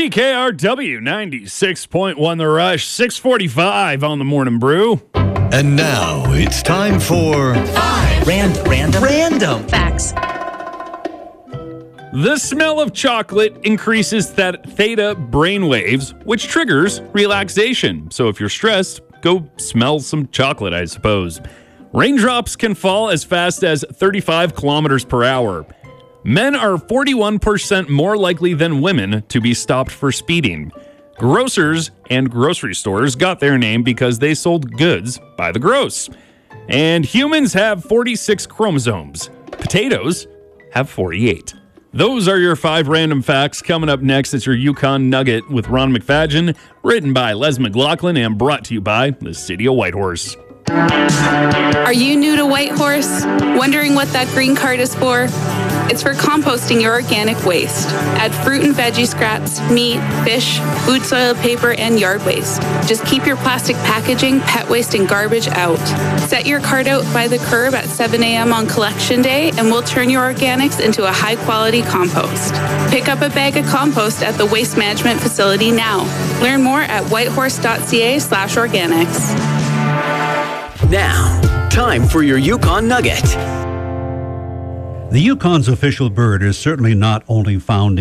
CKRW 96.1 The Rush, 6:45 on the Morning Brew. And now it's time for Random Facts. The smell of chocolate increases that theta brainwaves, which triggers relaxation. So if you're stressed, go smell some chocolate, I suppose. Raindrops can fall as fast as 35 kilometers per hour. Men are 41% more likely than women to be stopped for speeding. Grocers and grocery stores got their name because they sold goods by the gross. And humans have 46 chromosomes. Potatoes have 48. Those are your 5 random facts. Coming up next, it's your Yukon Nugget with Ron McFadgen, written by Les McLaughlin and brought to you by the City of Whitehorse. Are you new to Whitehorse? Wondering what that green card is for? It's for composting your organic waste. Add fruit and veggie scraps, meat, fish, food soil paper, and yard waste. Just keep your plastic packaging, pet waste, and garbage out. Set your cart out by the curb at 7 a.m. on collection day, and we'll turn your organics into a high-quality compost. Pick up a bag of compost at the Waste Management Facility now. Learn more at whitehorse.ca/organics. Now, time for your Yukon Nugget. The Yukon's official bird is certainly not only found